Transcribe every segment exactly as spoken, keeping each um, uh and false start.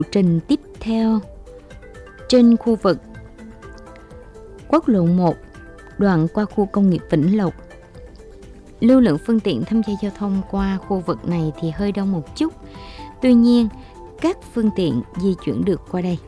trình tiếp theo trên khu vực quốc lộ một đoạn qua khu công nghiệp Vĩnh Lộc. Lưu lượng phương tiện tham gia giao thông qua khu vực này thì hơi đông một chút. Tuy nhiên, các phương tiện di chuyển được qua đây.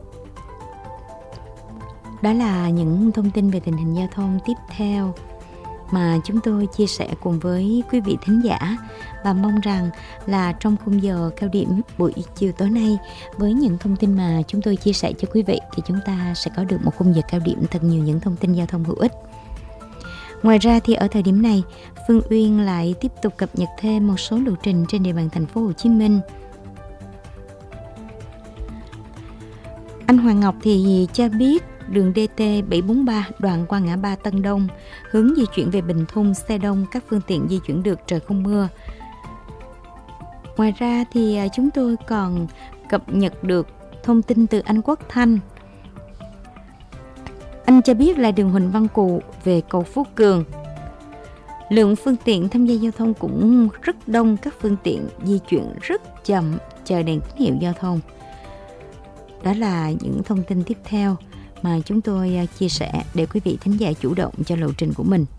Đó là những thông tin về tình hình giao thông tiếp theo mà chúng tôi chia sẻ cùng với quý vị thính giả, và mong rằng là trong khung giờ cao điểm buổi chiều tối nay, với những thông tin mà chúng tôi chia sẻ cho quý vị thì chúng ta sẽ có được một khung giờ cao điểm thật nhiều những thông tin giao thông hữu ích. Ngoài ra thì ở thời điểm này, Phương Uyên lại tiếp tục cập nhật thêm một số lộ trình trên địa bàn thành phố Hồ Chí Minh. Anh Hoàng Ngọc thì cho biết đường D T bảy bốn ba đoạn qua ngã ba Tân Đông, hướng di chuyển về Bình Thung, xe đông, các phương tiện di chuyển được, trời không mưa. Ngoài ra thì chúng tôi còn cập nhật được thông tin từ anh Quốc Thanh. Anh cho biết là đường Huỳnh Văn Cù về cầu Phú Cường, lượng phương tiện tham gia giao thông cũng rất đông, các phương tiện di chuyển rất chậm, chờ đèn tín hiệu giao thông. Đó là những thông tin tiếp theo mà chúng tôi chia sẻ để quý vị thính giả chủ động cho lộ trình của mình.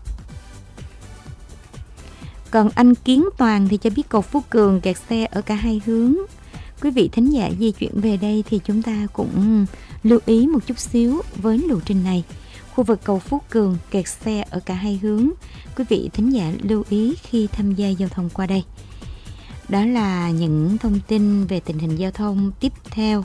Còn anh Kiến Toàn thì cho biết cầu Phú Cường kẹt xe ở cả hai hướng. Quý vị thính giả di chuyển về đây thì chúng ta cũng lưu ý một chút xíu với lộ trình này. Khu vực cầu Phú Cường kẹt xe ở cả hai hướng. Quý vị thính giả lưu ý khi tham gia giao thông qua đây. Đó là những thông tin về tình hình giao thông tiếp theo.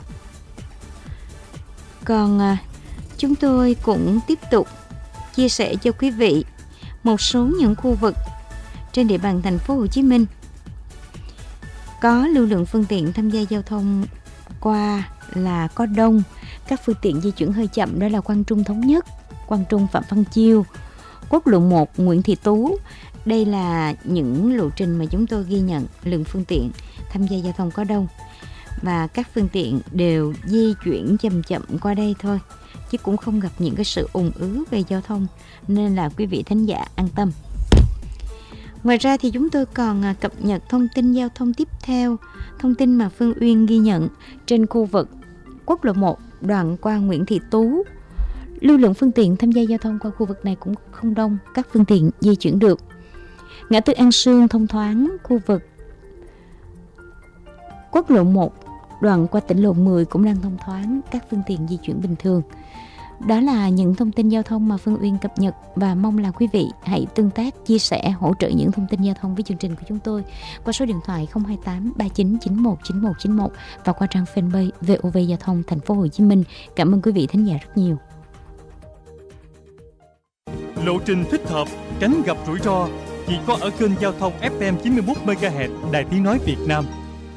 Còn à, chúng tôi cũng tiếp tục chia sẻ cho quý vị một số những khu vực trên địa bàn thành phố Hồ Chí Minh có lưu lượng phương tiện tham gia giao thông qua là có đông, các phương tiện di chuyển hơi chậm, đó là Quang Trung Thống Nhất, Quang Trung Phạm Văn Chiêu, quốc lộ một Nguyễn Thị Tú. Đây là những lộ trình mà chúng tôi ghi nhận lượng phương tiện tham gia giao thông có đông, và các phương tiện đều di chuyển chậm chậm qua đây thôi, chứ cũng không gặp những cái sự ùn ứ về giao thông, nên là quý vị thính giả an tâm. Ngoài ra thì chúng tôi còn cập nhật thông tin giao thông tiếp theo, thông tin mà Phương Uyên ghi nhận trên khu vực quốc lộ một đoạn qua Nguyễn Thị Tú. Lưu lượng phương tiện tham gia giao thông qua khu vực này cũng không đông, các phương tiện di chuyển được. Ngã tư An Sương thông thoáng, khu vực quốc lộ một đoạn qua tỉnh lộ mười cũng đang thông thoáng, các phương tiện di chuyển bình thường. Đó là những thông tin giao thông mà Phương Uyên cập nhật, và mong là quý vị hãy tương tác, chia sẻ, hỗ trợ những thông tin giao thông với chương trình của chúng tôi qua số điện thoại không hai tám ba chín chín một chín một chín một và qua trang fanpage vê o vê Giao thông Thành phố Hồ Chí Minh. Cảm ơn quý vị thính giả rất nhiều. Lộ trình thích hợp, tránh gặp rủi ro chỉ có ở kênh giao thông ép em chín mươi mốt mê ga héc Đài Tiếng nói Việt Nam.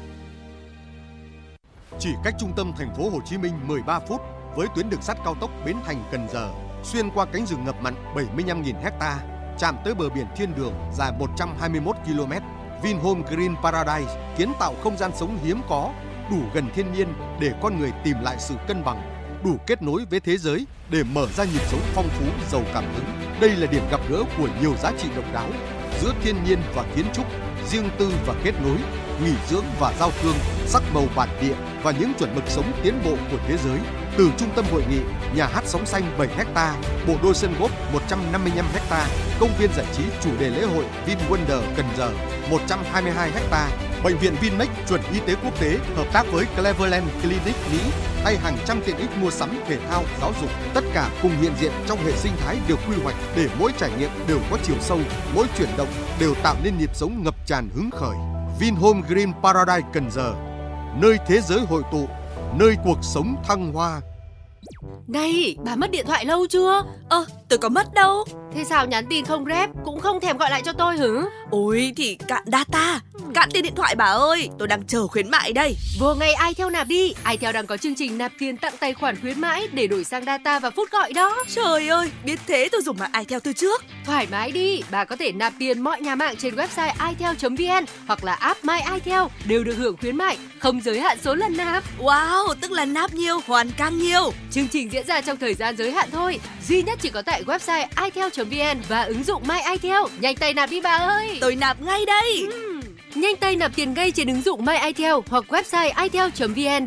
Chỉ cách trung tâm thành phố Hồ Chí Minh mười ba phút với tuyến đường sắt cao tốc Bến Thành - Cần Giờ, xuyên qua cánh rừng ngập mặn bảy mươi lăm nghìn ha, chạm tới bờ biển thiên đường dài một trăm hai mươi mốt ki lô mét. Vinhome Green Paradise kiến tạo không gian sống hiếm có, đủ gần thiên nhiên để con người tìm lại sự cân bằng, đủ kết nối với thế giới để mở ra nhịp sống phong phú, giàu cảm hứng. Đây là điểm gặp gỡ của nhiều giá trị độc đáo giữa thiên nhiên và kiến trúc, riêng tư và kết nối, nghỉ dưỡng và giao thương, sắc màu bản địa và những chuẩn mực sống tiến bộ của thế giới. Từ trung tâm hội nghị, nhà hát sóng xanh bảy héc ta, bộ đôi sân golf một trăm năm mươi lăm héc ta, công viên giải trí chủ đề lễ hội VinWonder Cần Giờ một trăm hai mươi hai héc ta, bệnh viện Vinmec chuẩn y tế quốc tế hợp tác với Cleveland Clinic Mỹ, hay hàng trăm tiện ích mua sắm, thể thao, giáo dục, tất cả cùng hiện diện trong hệ sinh thái được quy hoạch để mỗi trải nghiệm đều có chiều sâu, mỗi chuyển động đều tạo nên nhịp sống ngập tràn hứng khởi. Vinhome Green Paradise Cần Giờ, nơi thế giới hội tụ, nơi cuộc sống thăng hoa. Này, bà mất điện thoại lâu chưa? Ơ, tôi có mất đâu. Thế sao nhắn tin không rep, cũng không thèm gọi lại cho tôi hử? Ôi thì cạn data, cạn tiền điện thoại bà ơi, tôi đang chờ khuyến mại đây. Vừa ngày iTel nạp đi, iTel đang có chương trình nạp tiền tặng tài khoản khuyến mãi để đổi sang data và phút gọi đó. Trời ơi, biết thế tôi dùng mạng iTel từ trước. Thoải mái đi, bà có thể nạp tiền mọi nhà mạng trên website itel chấm vn hoặc là app My iTel đều được hưởng khuyến mại, không giới hạn số lần nạp. Wow, tức là nạp nhiều hoàn càng nhiều. Chương trình diễn ra trong thời gian giới hạn thôi, duy nhất chỉ có tại website itel chấm vn và ứng dụng My iTel. Nhanh tay nạp đi bà ơi. Tôi nạp ngay đây. Uhm. Nhanh tay nạp tiền ngay trên ứng dụng My iTel hoặc website itel chấm vn